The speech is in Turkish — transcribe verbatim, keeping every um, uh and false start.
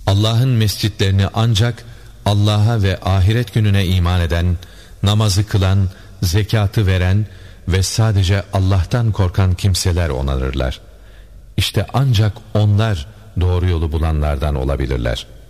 Allah'ın mescitlerini ancak Allah'a ve ahiret gününe iman eden, namazı kılan, zekatı veren ve sadece Allah'tan korkan kimseler onarırlar. İşte ancak onlar doğru yolu bulanlardan olabilirler.